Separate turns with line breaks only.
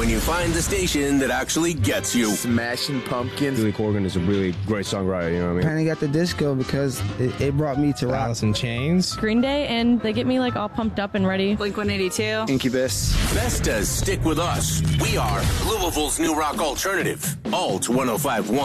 when you find the station that actually gets you.
Smashing Pumpkins.
Billy Corgan is a really great songwriter, you know what I mean?
Kind of got the disco because it brought me to rock.
Alice in Chains.
Green Day, and they get me like all pumped up and ready.
Blink-182.
Incubus.
Festas stick with us. We are Louisville's new rock alternative. Alt 105.1.